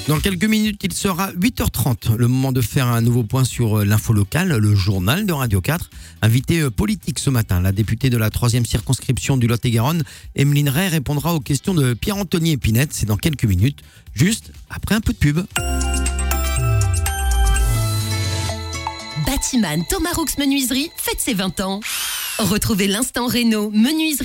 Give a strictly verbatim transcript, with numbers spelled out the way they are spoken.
Dans quelques minutes, il sera huit heures trente. Le moment de faire un nouveau point sur l'info locale, le journal de Radio quatre. Invité politique ce matin, la députée de la troisième circonscription du Lot-et-Garonne, Emeline Ray, répondra aux questions de Pierre-Anthony Épinette. C'est dans quelques minutes, juste après un peu de pub. Batiman Thomas Roux Menuiserie fête ses vingt ans. Retrouvez l'instant réno menuiserie.